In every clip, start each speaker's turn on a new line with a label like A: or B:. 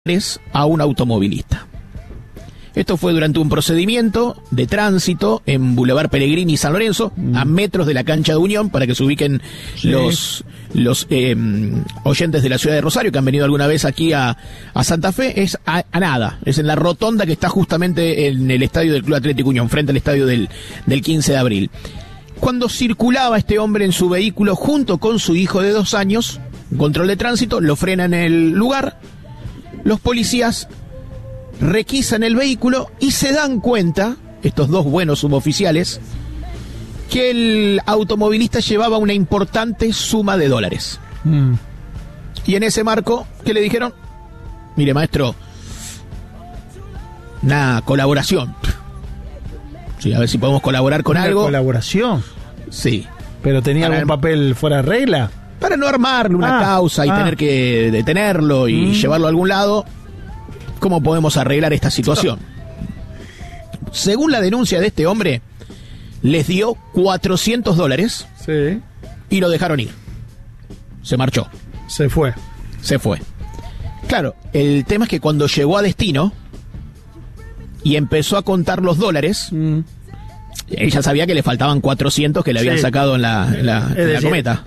A: a un automovilista. Esto fue durante un procedimiento de tránsito en Boulevard Pellegrini y San Lorenzo, a metros de la cancha de Unión, para que se ubiquen los oyentes de la ciudad de Rosario que han venido alguna vez aquí a Santa Fe. Es a nada, es en la rotonda que está justamente en el estadio del Club Atlético Unión, frente al estadio del 15 de abril. Cuando circulaba este hombre en su vehículo junto con su hijo de 2 años, control de tránsito, lo frena en el lugar, los policías requisan el vehículo y se dan cuenta, estos dos buenos suboficiales, que el automovilista llevaba una importante suma de dólares. Y en ese marco, ¿qué le dijeron? Mire, maestro, una colaboración. Sí, a ver si podemos colaborar con algo.
B: ¿Colaboración?
A: Sí.
B: ¿Pero tenía algún papel fuera de regla?
A: Para no armarle una causa y tener que detenerlo y llevarlo a algún lado. ¿Cómo podemos arreglar esta situación? Según la denuncia de este hombre, les dio $400 y lo dejaron ir. Se marchó.
B: Se fue.
A: Claro, el tema es que cuando llegó a destino y empezó a contar los dólares, ella sabía que le faltaban 400 que le habían sacado en la cometa.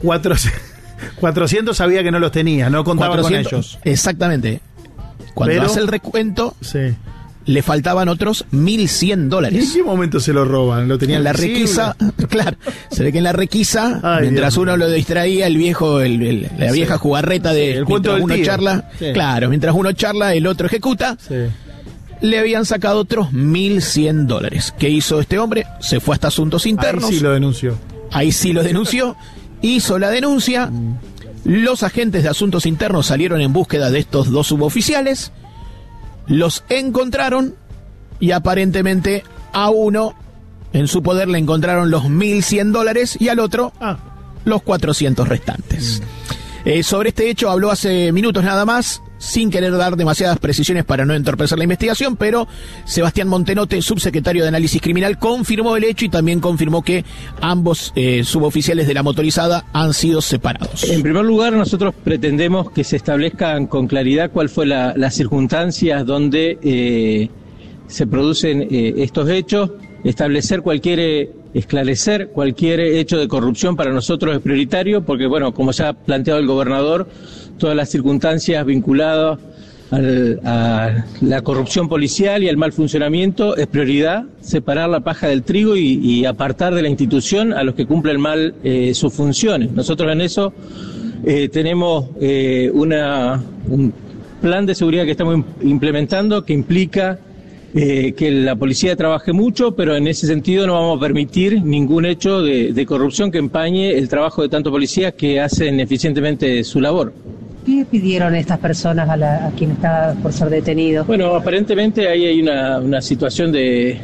B: 400 sabía que no los tenía, no contaba 400, con ellos.
A: Exactamente. Cuando hace el recuento, le faltaban otros $1.100.
B: ¿En qué momento se lo roban? ¿Lo tenían
A: en la requisa? Claro, se ve que en la requisa, mientras uno lo distraía, el viejo, la vieja jugarreta de
B: el cuento del
A: uno
B: tío.
A: Charla. Claro, mientras uno charla, el otro ejecuta. Le habían sacado otros $1.100. ¿Qué hizo este hombre? Se fue hasta Asuntos Internos. Ahí sí lo denunció. Hizo la denuncia. Los agentes de Asuntos Internos salieron en búsqueda de estos dos suboficiales. Los encontraron y aparentemente a uno en su poder le encontraron los $1.100 y al otro los 400 restantes. Sobre este hecho habló hace minutos nada más, sin querer dar demasiadas precisiones para no entorpecer la investigación, pero Sebastián Montenote, subsecretario de Análisis Criminal, confirmó el hecho y también confirmó que ambos suboficiales de la motorizada han sido separados.
C: En primer lugar, nosotros pretendemos que se establezcan con claridad cuál fue las circunstancias donde se producen estos hechos. Esclarecer cualquier hecho de corrupción para nosotros es prioritario porque, bueno, como ya ha planteado el gobernador, todas las circunstancias vinculadas a la corrupción policial y al mal funcionamiento es prioridad, separar la paja del trigo y apartar de la institución a los que cumplen mal sus funciones. Nosotros en eso tenemos un plan de seguridad que estamos implementando que implica que la policía trabaje mucho, pero en ese sentido no vamos a permitir ningún hecho de corrupción que empañe el trabajo de tantos policías que hacen eficientemente su labor.
D: ¿Qué pidieron estas personas a quien está por ser detenido?
C: Bueno, aparentemente ahí hay una situación de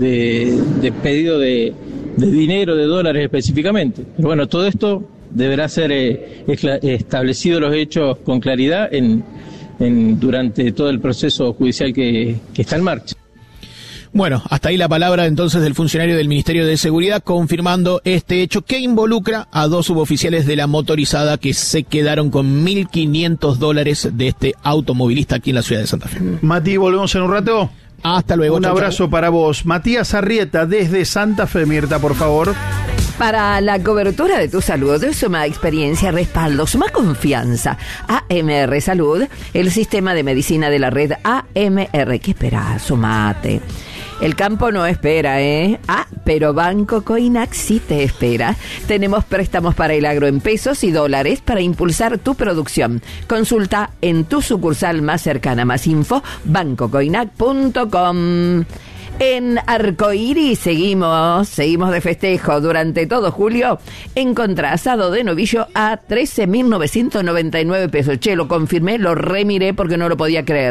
C: pedido de dinero, de dólares específicamente. Pero bueno, todo esto deberá ser establecido los hechos con claridad durante todo el proceso judicial que está en marcha.
A: Bueno, hasta ahí la palabra entonces del funcionario del Ministerio de Seguridad confirmando este hecho que involucra a dos suboficiales de la motorizada que se quedaron con $1.500 de este automovilista aquí en la ciudad de Santa Fe.
B: Mati, volvemos en un rato.
A: Hasta luego.
B: Un abrazo para vos. Matías Arrieta desde Santa Fe, Mirta, por favor.
E: Para la cobertura de tu salud, suma experiencia, respaldo, suma confianza. AMR Salud, el sistema de medicina de la red AMR. ¿Qué esperás? Sumate. El campo no espera, ¿eh? Pero Banco Coinac sí te espera. Tenemos préstamos para el agro en pesos y dólares para impulsar tu producción. Consulta en tu sucursal más cercana. Más info, bancocoinac.com. En Arcoíris seguimos de festejo durante todo julio. Encontrá asado de novillo a 13.999 pesos. Che, lo confirmé, lo remiré porque no lo podía creer.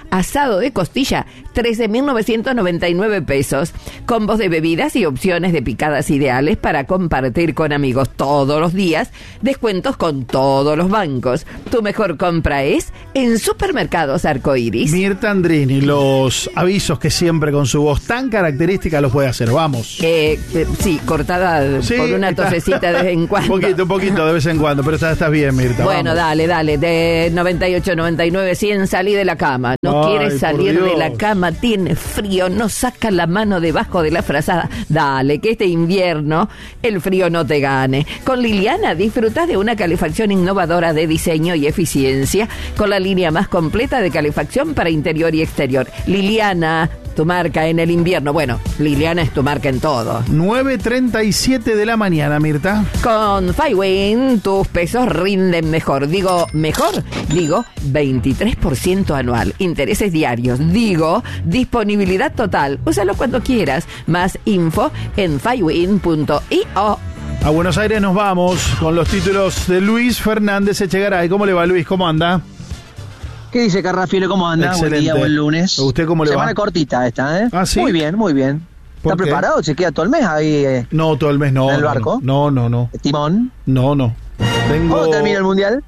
E: asado de costilla, 13.999 pesos. Combos de bebidas y opciones de picadas ideales para compartir con amigos todos los días. Descuentos con todos los bancos. Tu mejor compra es en Supermercados Arcoiris.
B: Mirta Andrini, los avisos que siempre con su voz tan característica los puede hacer. Vamos.
E: Sí, cortada
B: Sí,
E: por una tosecita de vez en cuando.
B: Un poquito de vez en cuando, pero estás bien, Mirta.
E: Bueno,
B: vamos.
E: dale. De 98, 99, 100, salí de la cama. No
B: Ay,
E: quieres salir
B: por
E: de la
B: Dios.
E: cama, tiene frío, no saca la mano debajo de la frazada. Dale, que este invierno el frío no te gane. Con Liliana disfruta de una calefacción innovadora de diseño y eficiencia, con la línea más completa de calefacción para interior y exterior. Liliana, tu marca en el invierno. Bueno, Liliana es tu marca en todo.
B: 9:37 de la mañana, Mirta.
E: Con FiWin, tus pesos rinden mejor. Digo 23% anual. Intereses diarios. Digo, disponibilidad total. Úsalo cuando quieras. Más info en fiwin.io.
B: A Buenos Aires nos vamos con los títulos de Luis Fernández Echegaray. ¿Cómo le va, Luis? ¿Cómo anda?
F: ¿Qué dice Carrafielo? ¿Cómo anda?
B: Excelente.
F: Buen día, buen lunes.
B: ¿Usted cómo le va?
F: Semana cortita esta, ¿eh?
B: ¿Ah, sí?
F: Muy bien, muy bien.
B: ¿Por
F: ¿Está
B: qué?
F: preparado? ¿Se queda todo el mes ahí?
B: No, todo el mes no.
F: ¿En el
B: no,
F: barco?
B: No.
F: Timón.
B: No. Tengo...
F: ¿Cómo termina el mundial?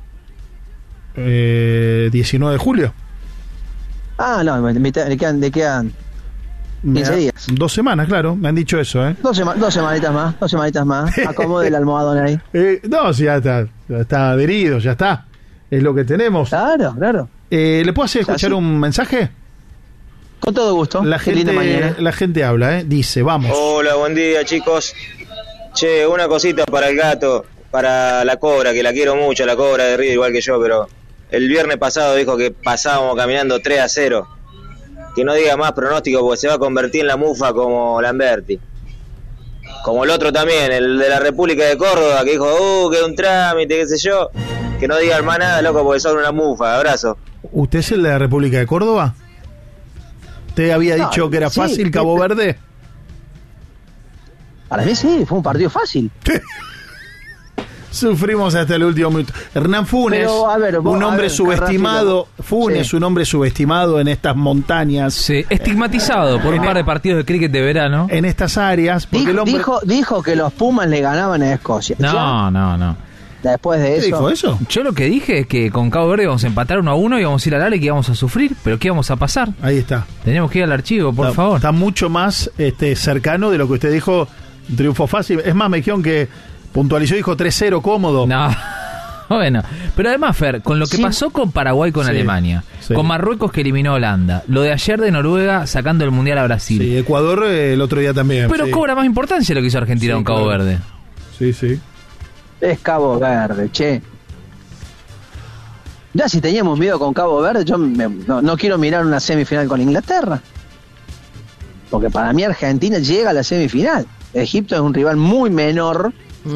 B: 19 de julio.
F: Ah, no, le quedan 15 días.
B: 2 semanas, claro. Me han dicho eso, ¿eh?
F: Dos semanitas más. Acomode el almohadón ahí.
B: No, sí, ya está adherido, ya está. Es lo que tenemos.
F: Claro.
B: ¿Le puedo hacer escuchar un mensaje?
F: Con todo gusto. Qué linda mañana.
B: La gente habla, ¿eh? Dice, vamos.
G: Hola, buen día, chicos. Che, una cosita para el gato, para la Cobra, que la quiero mucho, la Cobra de Río, igual que yo, pero el viernes pasado dijo que pasábamos caminando 3-0. Que no diga más pronóstico porque se va a convertir en la mufa como Lamberti. Como el otro también, el de la República de Córdoba, que dijo, que es un trámite, qué sé yo. Que no diga más nada, loco, porque son una mufa. Abrazo.
B: ¿Usted es el de la República de Córdoba? ¿Usted había dicho que era fácil Cabo Verde?
F: Para mí sí, fue un partido fácil.
B: Sufrimos hasta el último minuto. Hernán Funes,
F: Pero, a ver,
B: un hombre subestimado. Funes,
F: sí.
B: Un hombre subestimado en estas montañas.
H: Sí, estigmatizado por un par de partidos de cricket de verano.
B: En estas áreas. Porque el hombre...
F: Dijo que los Pumas le ganaban a Escocia.
H: No.
F: Después de
B: ¿Qué
F: eso.
B: dijo eso?
H: Yo lo que dije es que con Cabo Verde íbamos a empatar 1-1 y íbamos a ir al área y que íbamos a sufrir, pero ¿qué íbamos a pasar?
B: Ahí está.
H: Tenemos que ir al archivo, por favor.
B: Está mucho más cercano de lo que usted dijo. Un triunfo fácil. Es más, me dijeron que puntualizó, dijo 3-0 cómodo.
H: No. Bueno, pero además, Fer, con lo que
F: Sí.
H: pasó con Paraguay, con
B: Sí,
H: Alemania,
B: sí.
H: con Marruecos que eliminó a Holanda, lo de ayer de Noruega sacando el Mundial a Brasil.
B: Sí, Ecuador el otro día también.
H: Pero
B: sí.
H: cobra más importancia lo que hizo Argentina
B: Sí,
H: con Cabo
B: claro.
H: Verde.
B: Sí.
F: Es Cabo Verde, che. Ya si teníamos miedo con Cabo Verde, yo no quiero mirar una semifinal con Inglaterra. Porque para mí Argentina llega a la semifinal. Egipto es un rival muy menor.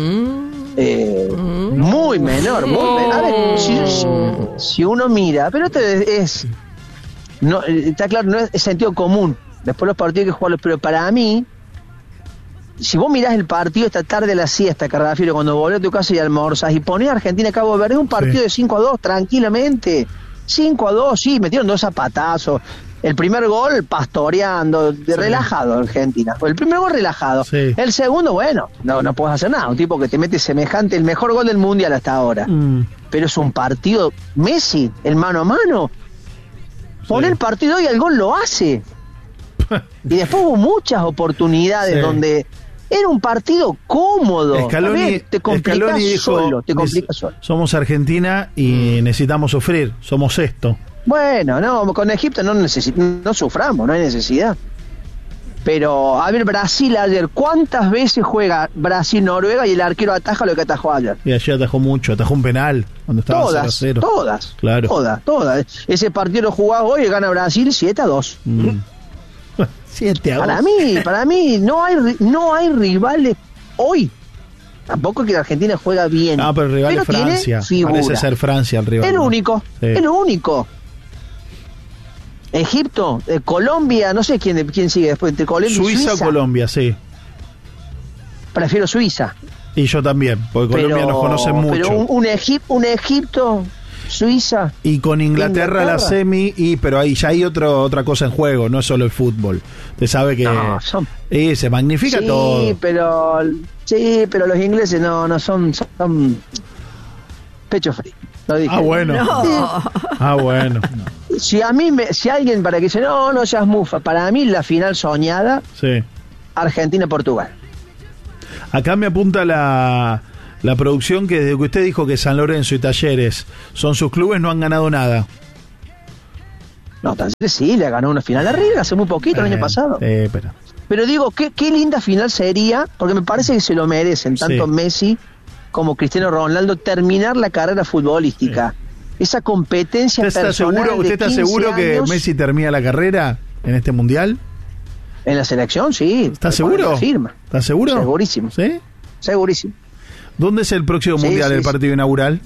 F: Muy menor. A ver, si uno mira, pero esto es no, está claro, no es sentido común. Después los partidos hay que jugarlos, pero para mí, si vos mirás el partido esta tarde a la siesta, Carrafiero, cuando volvés a tu casa y almorzás y ponés a Argentina Cabo Verde, es un partido de 5-2 tranquilamente. 5-2, sí, metieron 2 zapatazos. El primer gol pastoreando, relajado Argentina. El primer gol relajado.
B: Sí.
F: El segundo, bueno, no puedes hacer nada. Un tipo que te mete semejante, el mejor gol del mundial hasta ahora. Pero es un partido, Messi, el mano a mano. Pone el partido y el gol lo hace. Y después hubo muchas oportunidades donde era un partido cómodo.
B: Scaloni
F: te complicas
B: dijo,
F: solo, te complicas solo.
B: somos Argentina y necesitamos sufrir, somos esto.
F: Bueno, no, con Egipto no suframos, no hay necesidad. Pero, a ver, Brasil ayer, ¿cuántas veces juega Brasil-Noruega y el arquero ataja lo que atajó ayer?
B: Y ayer atajó mucho, atajó un penal cuando estaba
F: Todas,
B: 0-0.
F: todas,
B: Claro.
F: todas. Ese partido lo jugaba hoy y gana Brasil 7-2.
B: 7-2.
F: Para mí no hay rivales hoy. Tampoco es que la Argentina juega bien.
B: Ah, pero el rival es
F: tiene
B: Francia.
F: figura.
B: Parece ser Francia el rival.
F: El
B: ¿no?
F: único,
B: Sí.
F: el único. Egipto, Colombia, no sé quién sigue después entre Colombia y
B: Suiza o Colombia, sí.
F: Prefiero Suiza.
B: Y yo también, porque Colombia nos conoce mucho.
F: Pero un Egipto Suiza.
B: Y con Inglaterra la semi, pero ahí ya hay otra cosa en juego, no es solo el fútbol. Usted sabe que se magnifica todo.
F: Sí, pero los ingleses no son pecho frío. Lo dije.
B: Bueno. No. Bueno. No.
F: Si alguien para que dice, no seas mufa, para mí la final soñada, Argentina-Portugal.
B: Acá me apunta la producción que desde que usted dijo que San Lorenzo y Talleres son sus clubes, no han ganado nada.
F: No, Talleres sí, le ganó una final a River hace muy poquito, el año pasado. Pero digo, qué linda final sería, porque me parece que se lo merecen, tanto Messi como Cristiano Ronaldo, terminar la carrera futbolística. Esa competencia personal.
B: ¿Usted está seguro que Messi termina la carrera en este mundial?
F: En la selección, sí.
B: ¿Está seguro? ¿Está seguro?
F: Segurísimo.
B: ¿Sí?
F: Segurísimo.
B: ¿Dónde es el próximo mundial, el partido inaugural?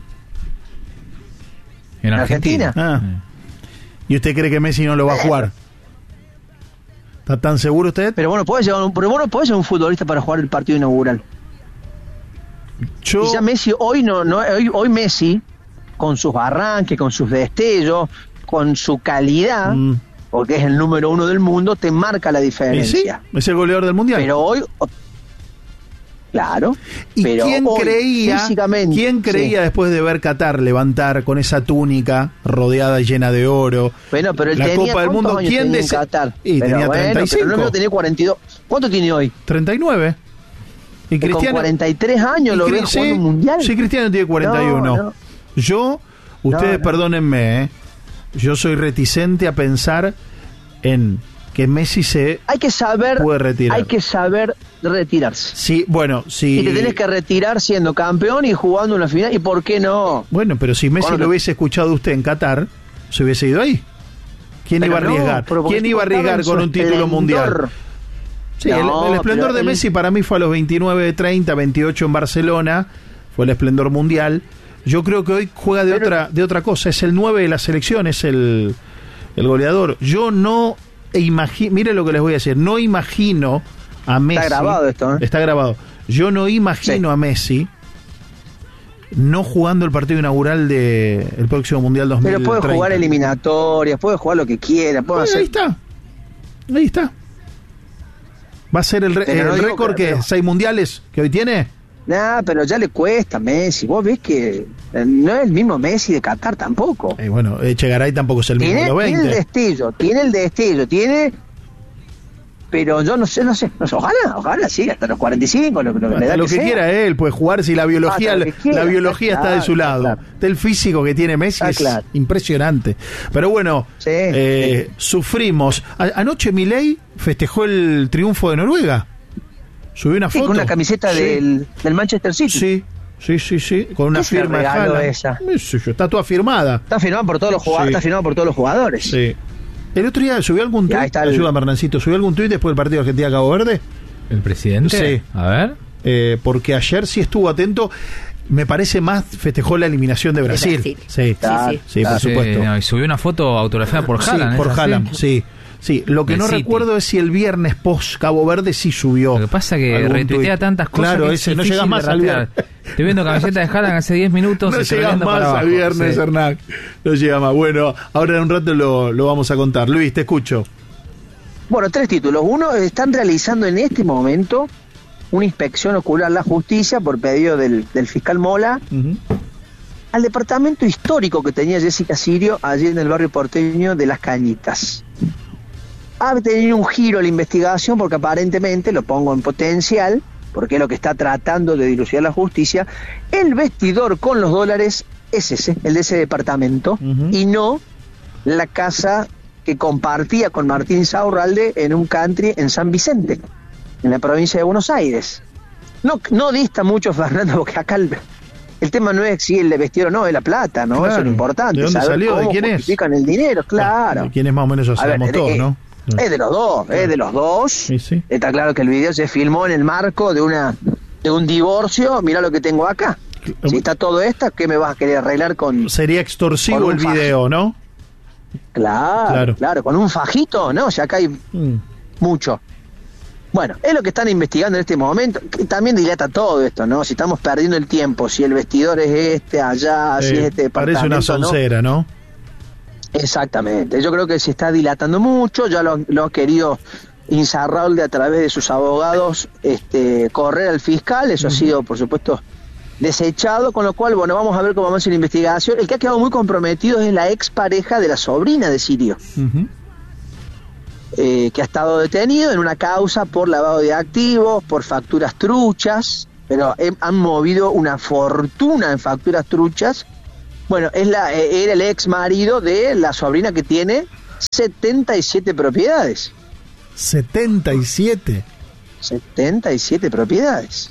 H: En Argentina.
B: ¿Y usted cree que Messi no lo va a jugar? ¿Está tan seguro usted?
F: Pero bueno, puede llevar un futbolista para jugar el partido inaugural. Y ya Messi hoy hoy Messi, con sus arranques, con sus destellos, con su calidad, porque es el número 1 del mundo, te marca la diferencia.
B: Sí, es el goleador del mundial.
F: Pero hoy, claro.
B: ¿Y
F: pero
B: quién creía después de ver Qatar levantar con esa túnica rodeada y llena de oro?
F: Bueno, pero él
B: la
F: tenía
B: Copa del Mundo, ¿quién
F: tenía en Qatar?
B: Y tenía 35.
F: Pero no tenía 42. ¿Cuánto tiene hoy?
B: 39. Y Cristiano,
F: con 43 años lo ve jugando un mundial.
B: Sí, Cristiano tiene 41. Ustedes perdónenme, yo soy reticente a pensar en que Messi puede retirar.
F: Hay que saber retirarse.
B: Sí, bueno, sí.
F: Y te tenés que retirar siendo campeón y jugando una final. ¿Y por qué no?
B: Bueno, pero si Messi lo hubiese escuchado usted en Qatar, se hubiese ido ahí. ¿Quién iba a arriesgar? ¿Quién iba a arriesgar con un título mundial? Sí, el esplendor de Messi para mí fue a los 29, 30, 28 en Barcelona, fue el esplendor mundial. Yo creo que hoy juega de otra cosa, es el 9 de la selección, es el goleador. Yo no imagino, mire lo que les voy a decir, no imagino a Messi.
F: Está grabado esto, ¿eh?
B: Está grabado. Yo no imagino a Messi no jugando el partido inaugural del próximo Mundial 2030.
F: Pero puede jugar eliminatorias, puede jugar lo que quiera.
B: Ahí está. ¿Va a ser el récord que 6 mundiales que hoy tiene?
F: Nah, pero ya le cuesta a Messi. Vos ves que no es el mismo Messi de Qatar tampoco.
B: Bueno, Echegaray tampoco es el mismo de los 20.
F: Tiene el destello, pero yo no sé, ojalá sí, hasta los 45, lo que
B: quiera él, puede jugar si la biología está de su lado. Claro. El físico que tiene Messi es impresionante. Pero bueno, sufrimos. Anoche Milei festejó el triunfo de Noruega. Subió una foto.
F: Con la camiseta del Manchester City.
B: Sí, con una firma de Haaland. Está toda firmada.
F: Está firmada por todos los jugadores. Está firmado por todos los jugadores.
B: Sí. El otro día subió algún tuit. Ayúdame, Hernancito. ¿Subió algún tuit después del partido Argentina-Cabo Verde?
H: ¿El presidente?
B: Sí.
H: A ver.
B: Porque ayer sí estuvo atento. Me parece más festejó la eliminación de Brasil. Sí, por supuesto.
H: Y subió una foto autografiada por Haaland.
B: Sí, por Haaland, sí. Lo que no recuerdo es si el viernes post Cabo Verde sí subió.
H: Lo que pasa es que retuitea tantas cosas.
B: Claro, no llegas más al viernes.
H: Estoy viendo camiseta de Haaland hace 10 minutos.
B: No llegas más al viernes, Hernán. No llega más. Bueno, ahora en un rato lo vamos a contar. Luis, te escucho.
F: Bueno, 3 títulos. Uno, están realizando en este momento una inspección ocular a la justicia por pedido del fiscal Mola al departamento histórico que tenía Jessica Sirio allí en el barrio porteño de Las Cañitas. Ha tenido un giro la investigación porque aparentemente, lo pongo en potencial, porque es lo que está tratando de dilucidar la justicia, el vestidor con los dólares es ese, el de ese departamento, y no la casa que compartía con Martín Saurralde en un country en San Vicente, en la provincia de Buenos Aires. No dista mucho, Fernando, porque acá el tema no es si el vestidor o no, es la plata, ¿no? Claro. Eso es lo importante.
B: ¿De dónde salió? ¿De quién es?
F: Justifican el dinero, claro.
B: ¿De quién es más o menos? Ya sabemos todos, ¿no?
F: Es de los dos, claro. Es de los dos.
B: Sí.
F: Está claro que el video se filmó en el marco de un divorcio. Mirá lo que tengo acá. Si está todo esto, ¿qué me vas a querer arreglar con?
B: Sería extorsivo el video, ¿no?
F: Claro, con un fajito, ¿no? O sea, acá hay mucho. Bueno, es lo que están investigando en este momento, que también dilata todo esto, ¿no? Si estamos perdiendo el tiempo, si el vestidor es allá, si es este departamento.
B: Parece una soncera, ¿no?
F: Exactamente, yo creo que se está dilatando mucho, ya lo ha querido Insaurralde a través de sus abogados correr al fiscal, eso ha sido, por supuesto, desechado, con lo cual, bueno, vamos a ver cómo avanza la investigación. El que ha quedado muy comprometido es la expareja de la sobrina de Sirio. Que ha estado detenido en una causa por lavado de activos, por facturas truchas, pero han movido una fortuna en facturas truchas. Bueno, era el ex marido de la sobrina que tiene 77 propiedades.
B: 77
F: propiedades.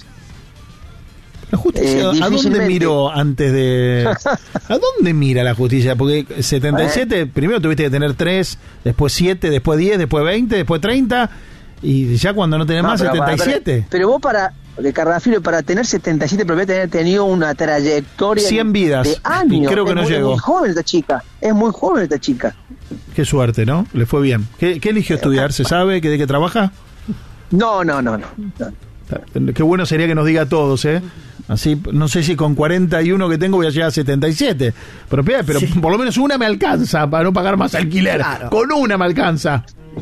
B: La justicia, ¿a dónde miró antes de...? ¿A dónde mira la justicia? Porque 77, primero tuviste que tener 3, después 7, después 10, después 20, después 30, y ya cuando no tenés más, 77.
F: Pero vos de Carrafilo, para tener 77 propiedades, tener tenido una trayectoria
B: 100 vidas,
F: de años.
B: Creo que no llegó.
F: Es muy joven esta chica.
B: Qué suerte, ¿no? Le fue bien. ¿Qué eligió estudiar? ¿Se sabe de qué trabaja?
F: No.
B: Qué bueno sería que nos diga a todos, ¿eh? Así, no sé si con 41 que tengo voy a llegar a 77 propiedades, pero sí, por lo menos una me alcanza para no pagar más alquiler. Claro. Con una me alcanza.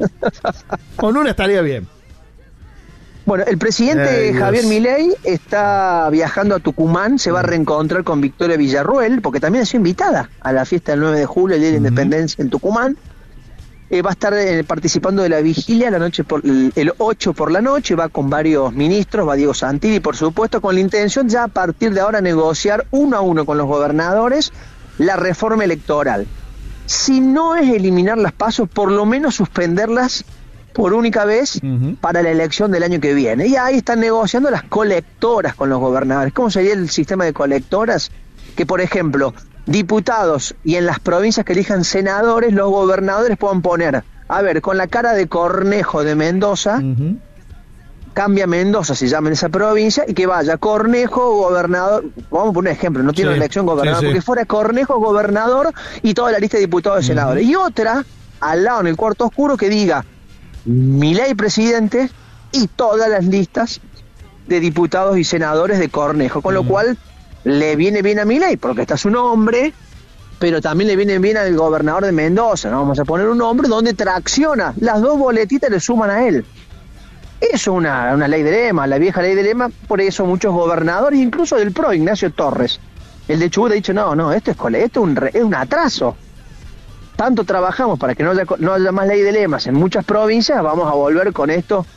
B: Con una estaría bien.
F: Bueno, el presidente Javier Milei está viajando a Tucumán, se va a reencontrar con Victoria Villarruel, porque también ha sido invitada a la fiesta del 9 de julio, el Día de la Independencia en Tucumán. Va a estar participando de la vigilia la noche el 8 por la noche, va con varios ministros, va Diego Santilli, por supuesto, con la intención ya a partir de ahora negociar uno a uno con los gobernadores la reforma electoral. Si no es eliminar las PASO, por lo menos suspenderlas por única vez para la elección del año que viene. Y ahí están negociando las colectoras con los gobernadores. ¿Cómo sería el sistema de colectoras? Que, por ejemplo, diputados y en las provincias que elijan senadores, los gobernadores puedan poner, a ver, con la cara de Cornejo de Mendoza, cambia Mendoza, se llama en esa provincia, y que vaya Cornejo, gobernador, vamos a poner un ejemplo, no tiene una elección gobernador, porque fuera Cornejo, gobernador, y toda la lista de diputados y senadores. Y otra, al lado en el cuarto oscuro, que diga Milei presidente y todas las listas de diputados y senadores de Cornejo, con lo cual le viene bien a Milei, porque está su nombre, pero también le viene bien al gobernador de Mendoza, ¿no? Vamos a poner un nombre donde tracciona, las dos boletitas le suman a él. Eso es una ley de lema, la vieja ley de lema, por eso muchos gobernadores, incluso del PRO, Ignacio Torres, el de Chubut, ha dicho, no, esto es un atraso. Tanto trabajamos para que no haya más ley de lemas en muchas provincias, vamos a volver con esto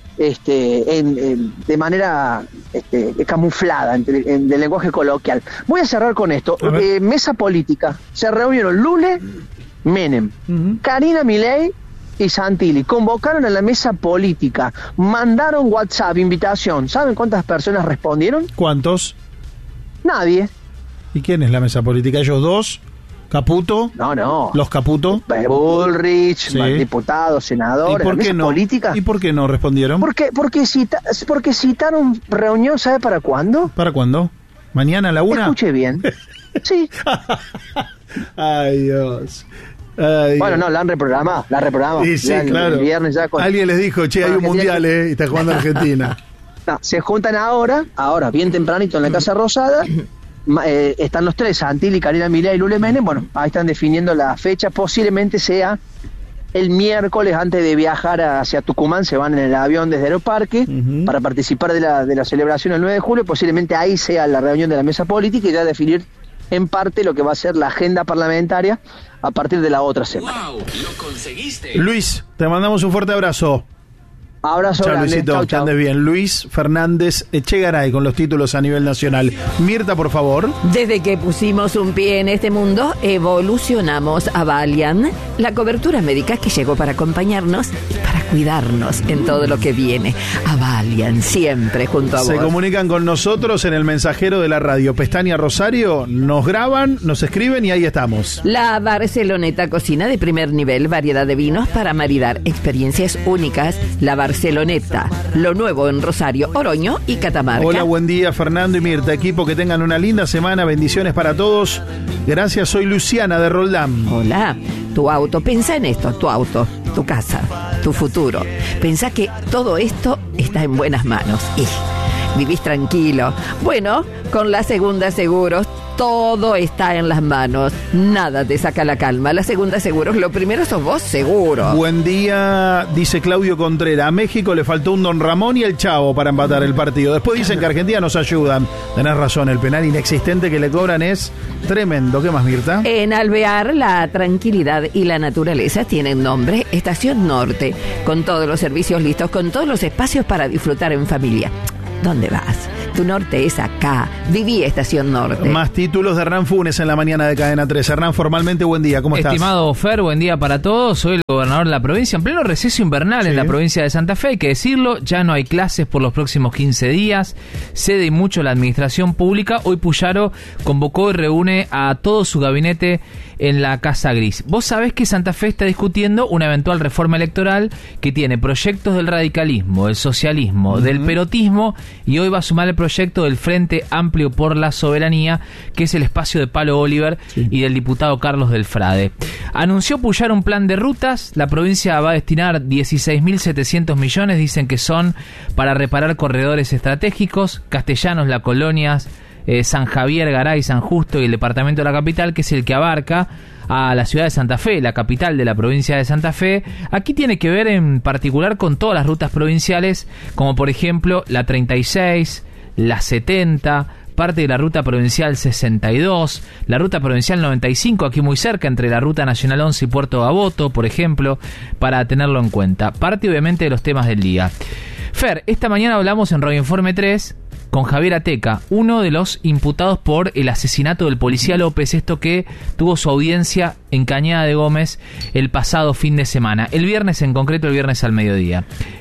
F: de manera camuflada, del lenguaje coloquial. Voy a cerrar con esto. Mesa política. Se reunieron Lule, Menem, Karina Milei y Santilli. Convocaron a la mesa política. Mandaron WhatsApp, invitación. ¿Saben cuántas personas respondieron?
B: ¿Cuántos?
F: Nadie.
B: ¿Y quién es la mesa política? ¿Ellos dos? ¿Caputo?
F: No.
B: ¿Los Caputo?
F: Bullrich, diputados, senadores,
B: ¿Y por qué no?
F: política.
B: ¿Y por qué no respondieron?
F: Porque citaron reunión, ¿sabe para cuándo?
B: ¿Para cuándo? ¿Mañana a la 1?
F: Escuche bien. Sí.
B: Ay, Dios.
F: Bueno, no, la han reprogramado.
B: Sí, claro.
F: El viernes ya
B: alguien les dijo, hay un mundial, y está jugando Argentina.
F: No, se juntan ahora, bien tempranito en la Casa Rosada. Están los tres, Santilli, Karina Milei y Lule Menem. Bueno, ahí están definiendo la fecha, posiblemente sea el miércoles antes de viajar hacia Tucumán, se van en el avión desde Aeroparque para participar de la celebración el 9 de julio, posiblemente ahí sea la reunión de la mesa política y ya definir en parte lo que va a ser la agenda parlamentaria a partir de la otra semana.
I: ¡Wow! ¡Lo conseguiste!
B: Luis, te mandamos un fuerte abrazo.
F: Abrazo grande.
B: Luisito, que andes bien. Luis Fernández Echegaray con los títulos a nivel nacional. Mirta, por favor.
E: Desde que pusimos un pie en este mundo, evolucionamos a Valiant, la cobertura médica que llegó para acompañarnos y para cuidarnos en todo lo que viene. A Valiant, siempre junto a vos.
B: Se comunican con nosotros en el mensajero de la radio Pestaña Rosario, nos graban, nos escriben y ahí estamos.
E: La Barceloneta Cocina de primer nivel, variedad de vinos para maridar experiencias únicas. La Barceloneta, lo nuevo en Rosario, Oroño y Catamarca.
B: Hola, buen día Fernando y Mirta, equipo, que tengan una linda semana, bendiciones para todos. Gracias, soy Luciana de Roldán.
E: Hola, tu auto, pensá en esto, tu auto, tu casa, tu futuro. Pensá que todo esto está en buenas manos. Vivís tranquilo. Bueno, con la Segunda Seguros todo está en las manos. Nada te saca la calma. La Segunda Seguros, lo primero sos vos, seguro.
B: Buen día, dice Claudio Contreras. A México le faltó un Don Ramón y el Chavo para empatar el partido. Después dicen que Argentina nos ayudan. Tenés razón, el penal inexistente que le cobran es tremendo. ¿Qué más, Mirta?
E: En Alvear, la tranquilidad y la naturaleza tienen nombre. Estación Norte, con todos los servicios listos, con todos los espacios para disfrutar en familia. ¿Dónde vas? Tu norte es acá. Viví Estación Norte.
B: Más títulos de Hernán Funes en la mañana de Cadena 3. Hernán, formalmente, buen día. ¿Cómo estás?
H: Estimado Fer, buen día para todos. Soy el gobernador de la provincia, en pleno receso invernal en la provincia de Santa Fe. Hay que decirlo, ya no hay clases por los próximos 15 días. Cede mucho la administración pública. Hoy Puyaro convocó y reúne a todo su gabinete en la Casa Gris. Vos sabés que Santa Fe está discutiendo una eventual reforma electoral que tiene proyectos del radicalismo, del socialismo, del perotismo, y hoy va a sumar el proyecto del Frente Amplio por la Soberanía, que es el espacio de Palo Oliver y del diputado Carlos del Frade. Anunció Puyaro un plan de rutas. La provincia va a destinar 16.700 millones, dicen que son para reparar corredores estratégicos, Castellanos, La Colonias, San Javier, Garay, San Justo y el departamento de la capital, que es el que abarca a la ciudad de Santa Fe, la capital de la provincia de Santa Fe. Aquí tiene que ver en particular con todas las rutas provinciales, como por ejemplo la 36, la 70, parte de la ruta provincial 62, la ruta provincial 95, aquí muy cerca, entre la ruta nacional 11 y Puerto Gaboto, por ejemplo, para tenerlo en cuenta. Parte obviamente de los temas del día. Fer, esta mañana hablamos en Radio Informe 3 con Javier Ateca, uno de los imputados por el asesinato del policía López, esto que tuvo su audiencia en Cañada de Gómez el pasado fin de semana, el viernes en concreto, el viernes al mediodía.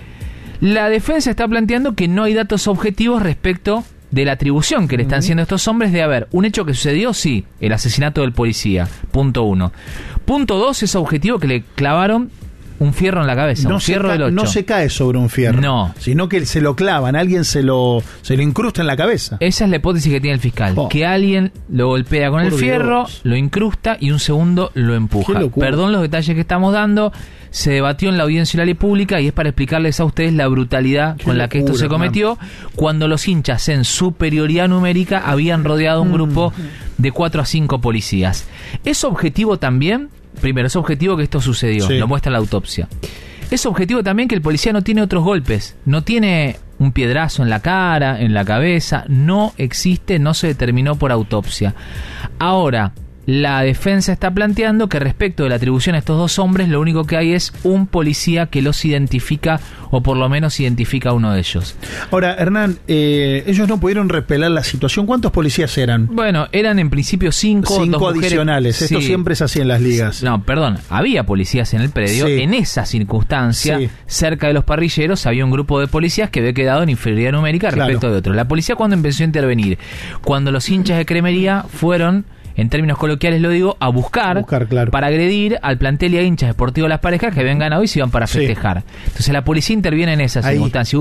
H: La defensa está planteando que no hay datos objetivos respecto de la atribución que le están haciendo a estos hombres de haber un hecho que sucedió, sí, el asesinato del policía, punto 1. Punto 2, es objetivo que le clavaron un fierro en la cabeza, un fierro del 8.
B: No se cae sobre un fierro,
H: no,
B: sino que se lo clavan, alguien se lo incrusta en la cabeza.
H: Esa es la hipótesis que tiene el fiscal, que alguien lo golpea con el fierro, lo incrusta y un segundo lo empuja. Perdón los detalles que estamos dando, se debatió en la audiencia oral y pública y es para explicarles a ustedes la brutalidad con la que esto se cometió, cuando los hinchas en superioridad numérica habían rodeado un grupo de 4 a 5 policías. ¿Es objetivo también? Primero, es objetivo que esto sucedió, lo muestra la autopsia. Es objetivo también que el policía no tiene otros golpes, no tiene un piedrazo en la cara, en la cabeza, no existe, no se determinó por autopsia. Ahora, la defensa está planteando que respecto de la atribución a estos dos hombres, lo único que hay es un policía que los identifica, o por lo menos identifica a uno de ellos.
B: Ahora, Hernán, ellos no pudieron repeler la situación. ¿Cuántos policías eran?
H: Bueno, eran en principio 5.
B: 5 adicionales. Esto siempre es así en las ligas.
H: No, perdón, había policías en el predio. En esa circunstancia, cerca de los parrilleros, había un grupo de policías que había quedado en inferioridad numérica respecto de otros. La policía, cuando empezó a intervenir, cuando los hinchas de Cremería fueron, en términos coloquiales lo digo, a buscar para agredir al plantel y a hinchas deportivos de las parejas que habían ganado y se iban para festejar. Entonces la policía interviene en esa circunstancia.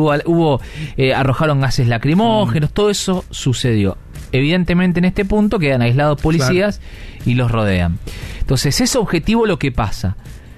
H: Arrojaron gases lacrimógenos, todo eso sucedió. Evidentemente en este punto quedan aislados policías y los rodean. Entonces es objetivo lo que pasa.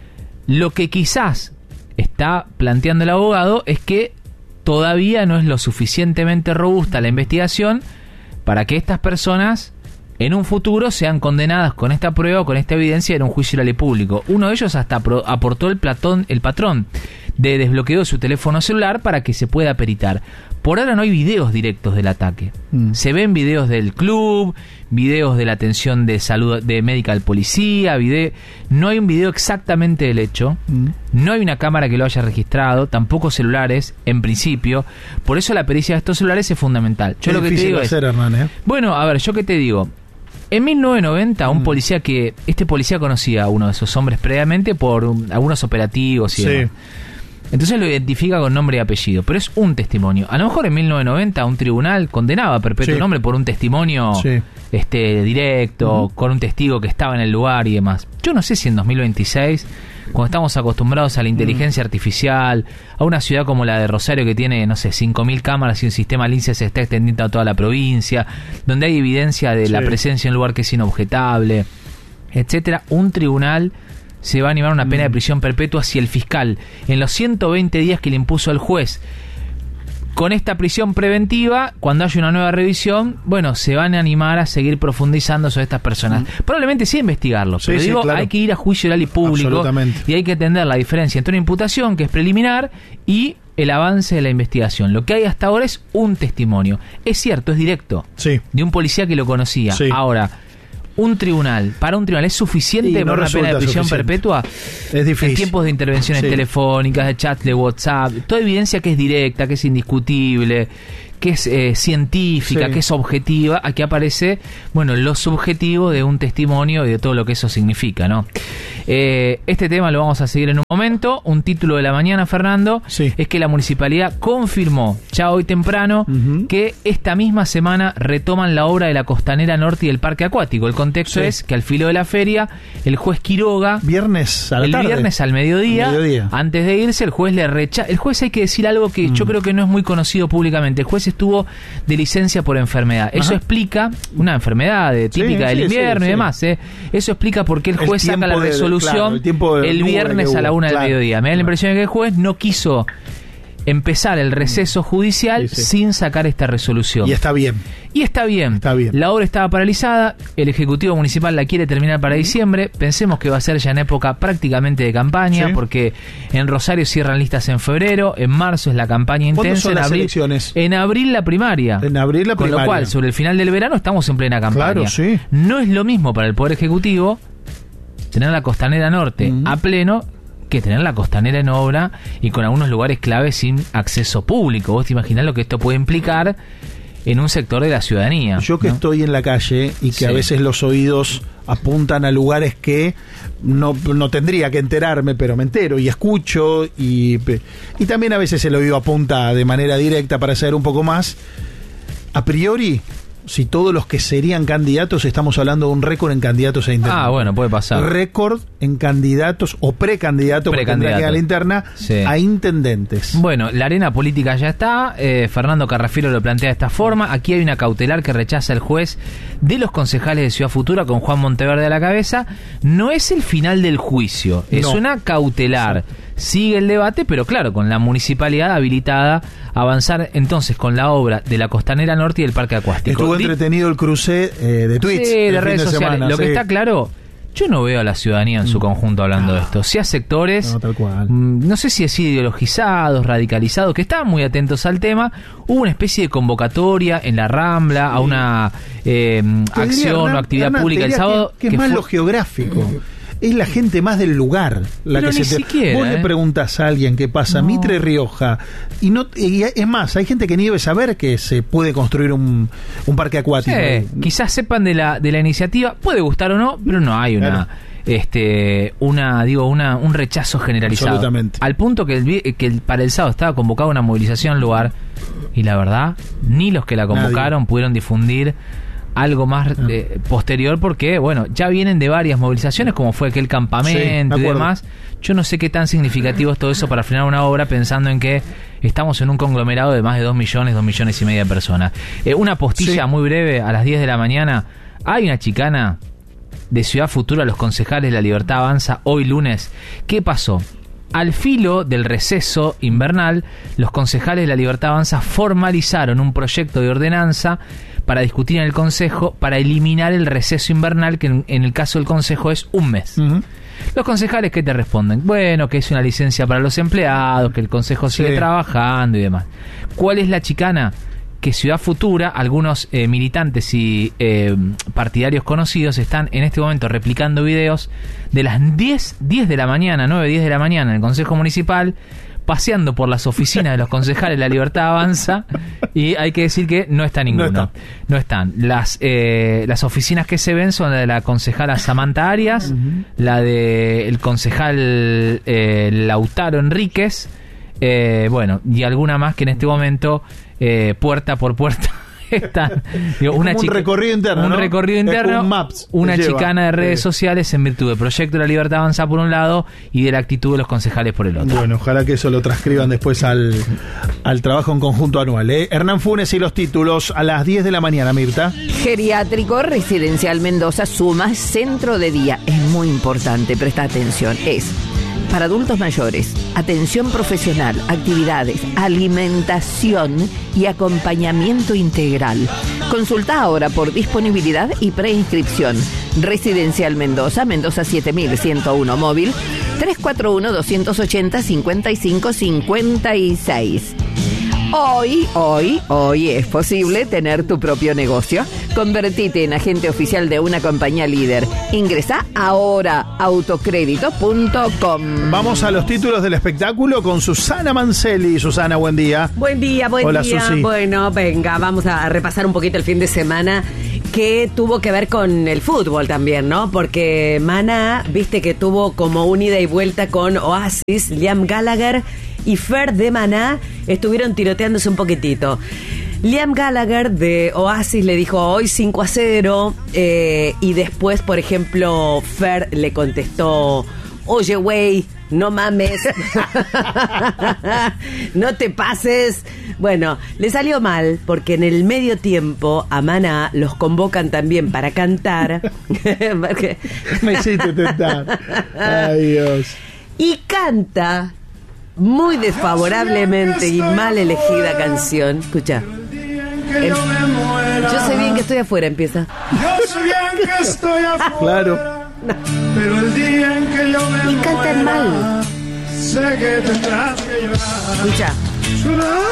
H: Lo que quizás está planteando el abogado es que todavía no es lo suficientemente robusta la investigación para que estas personas en un futuro sean condenadas con esta prueba o con esta evidencia en un juicio oral y público. Uno de ellos hasta aportó el patrón de desbloqueo de su teléfono celular para que se pueda peritar. Por ahora no hay videos directos del ataque. Se ven videos del club, videos de la atención de salud de médica al policía, no hay un video exactamente del hecho, no hay una cámara que lo haya registrado, tampoco celulares, en principio. Por eso la pericia de estos celulares es fundamental. Yo lo que te digo es, Hernán, bueno, a ver, yo qué te digo. En 1990, este policía conocía a uno de esos hombres previamente por algunos operativos y demás. Entonces lo identifica con nombre y apellido, pero es un testimonio. A lo mejor en 1990 un tribunal condenaba a perpetuo nombre por un testimonio directo, con un testigo que estaba en el lugar y demás. Yo no sé si en 2026, cuando estamos acostumbrados a la inteligencia artificial, a una ciudad como la de Rosario que tiene, no sé, 5.000 cámaras y un sistema LINCE se está extendiendo a toda la provincia, donde hay evidencia de la presencia en un lugar que es inobjetable, etcétera, un tribunal se va a animar una pena de prisión perpetua si el fiscal, en los 120 días que le impuso el juez, con esta prisión preventiva, cuando haya una nueva revisión, bueno, se van a animar a seguir profundizando sobre estas personas. Probablemente sí investigarlo, pero digo, claro, hay que ir a juicio oral y público, y hay que entender la diferencia entre una imputación, que es preliminar, y el avance de la investigación. Lo que hay hasta ahora es un testimonio. Es cierto, es directo, de un policía que lo conocía. Ahora, para un tribunal, ¿es suficiente para una pena de prisión perpetua?
B: Es difícil.
H: En tiempos de intervenciones telefónicas, de chat de WhatsApp, toda evidencia que es directa, que es indiscutible, que es científica, que es objetiva, aquí aparece, bueno, lo subjetivo de un testimonio y de todo lo que eso significa, ¿no? Este tema lo vamos a seguir en un momento. Un título de la mañana, Fernando, es que la municipalidad confirmó, ya hoy temprano, que esta misma semana retoman la obra de la Costanera Norte y del Parque Acuático. El contexto es que al filo de la feria, el juez Quiroga,
B: viernes
H: al mediodía, antes de irse, el juez le rechaza. El juez, hay que decir algo que yo creo que no es muy conocido públicamente. El juez estuvo de licencia por enfermedad. Eso explica una enfermedad típica del invierno y demás. Eso explica por qué el juez saca la resolución el viernes a la 1 del mediodía. Me da la impresión de que el juez no quiso empezar el receso judicial sin sacar esta resolución.
B: Y está bien.
H: La obra estaba paralizada, el Ejecutivo Municipal la quiere terminar para diciembre. Pensemos que va a ser ya en época prácticamente de campaña, porque en Rosario cierran listas en febrero, en marzo es la campaña intensa.
B: ¿Cuándo son las elecciones?
H: En abril la primaria. Con lo cual, sobre el final del verano estamos en plena campaña. No es lo mismo para el Poder Ejecutivo tener la Costanera Norte a pleno que tener la Costanera en obra y con algunos lugares clave sin acceso público. Vos te imaginás lo que esto puede implicar en un sector de la ciudadanía.
B: Yo que estoy en la calle y que a veces los oídos apuntan a lugares que no tendría que enterarme, pero me entero y escucho, y también a veces el oído apunta de manera directa para saber un poco más. A priori, si todos los que serían candidatos, estamos hablando de un récord en candidatos a interna.
H: Bueno, puede pasar.
B: Récord en candidatos o precandidatos, porque tendrá que ir a la interna, a intendentes.
H: Bueno, la arena política ya está. Fernando Carrafielo lo plantea de esta forma. Aquí hay una cautelar que rechaza el juez de los concejales de Ciudad Futura, con Juan Monteverde a la cabeza. No es el final del juicio, es una cautelar. Sigue el debate, pero claro, con la municipalidad habilitada a avanzar entonces con la obra de la Costanera Norte y el Parque Acuático.
B: Estuvo entretenido el cruce de tweets
H: de redes sociales. Lo que está claro, yo no veo a la ciudadanía en su conjunto hablando de esto. Sí a sectores,
B: tal cual.
H: No sé si así ideologizados, radicalizados, que estaban muy atentos al tema. Hubo una especie de convocatoria en la Rambla a una acción o actividad pública el sábado.
B: Que es más lo geográfico. Es la gente más del lugar la
H: pero
B: que
H: ni
B: se
H: siquiera,
B: Vos le preguntás a alguien qué pasa, Mitre, Rioja, y es más, hay gente que ni debe saber que se puede construir un parque acuático.
H: Quizás sepan de la iniciativa, puede gustar o no, pero no hay un rechazo generalizado.
B: Absolutamente.
H: Al punto que para el sábado estaba convocada una movilización al lugar, y la verdad, ni los que la convocaron pudieron difundir algo más posterior, porque bueno, ya vienen de varias movilizaciones, como fue aquel campamento y demás. Yo no sé qué tan significativo es todo eso para frenar una obra, pensando en que estamos en un conglomerado de más de 2 millones y medio de personas. Una postilla muy breve: a las 10 de la mañana hay una chicana de Ciudad Futura, los concejales de La Libertad Avanza, hoy lunes. ¿Qué pasó? Al filo del receso invernal, los concejales de La Libertad Avanza formalizaron un proyecto de ordenanza para discutir en el Consejo para eliminar el receso invernal, que en el caso del Consejo es un mes. Los concejales, ¿qué te responden? Bueno, que es una licencia para los empleados, que el Consejo sigue trabajando y demás. ¿Cuál es la chicana? Que Ciudad Futura, algunos militantes y partidarios conocidos están en este momento replicando videos de las 10 de la mañana, 9-10 de la mañana en el Consejo Municipal, paseando por las oficinas de los concejales de La Libertad Avanza, y hay que decir que no está ninguno. No están. Las oficinas que se ven son la de la concejala Samantha Arias, la del concejal Lautaro Enríquez, y alguna más que en este momento puerta por puerta proyectan
B: un recorrido interno, ¿no?
H: Recorrido interno,
B: un maps,
H: una chicana de redes sociales en virtud del Proyecto de la Libertad Avanza por un lado y de la actitud de los concejales por el otro.
B: Bueno, ojalá que eso lo transcriban después al trabajo en conjunto anual. Hernán Funes y los títulos a las 10 de la mañana, Mirta.
E: Geriátrico Residencial Mendoza suma centro de día. Es muy importante, presta atención. Es para adultos mayores, atención profesional, actividades, alimentación y acompañamiento integral. Consulta ahora por disponibilidad y preinscripción. Residencial Mendoza, Mendoza 7101 móvil, 341-280-5556. Hoy es posible tener tu propio negocio. Convertite en agente oficial de una compañía líder. Ingresa ahora autocrédito.com.
B: Vamos a los títulos del espectáculo con Susana Mancelli. Susana, buen día.
I: Buen día.
B: Hola, Susi.
I: Bueno, venga, vamos a repasar un poquito el fin de semana que tuvo que ver con el fútbol también, ¿no? Porque Maná, viste que tuvo como un ida y vuelta con Oasis, Liam Gallagher y Fer de Maná estuvieron tiroteándose un poquitito. Liam Gallagher de Oasis le dijo hoy 5-0 y después, por ejemplo, Fer le contestó, oye, güey, no mames, no te pases. Bueno, le salió mal porque en el medio tiempo a Maná los convocan también para cantar.
B: Me hiciste tentar. Ay, Dios.
I: Y canta muy desfavorablemente y mal elegida canción. Escucha. Yo sé bien que estoy afuera, empieza.
J: Yo sé bien que estoy afuera.
B: Claro.
I: No.
J: Pero el día en que yo me
I: y cantan mal.
J: Sé que tendrás que llorar.
I: Escucha.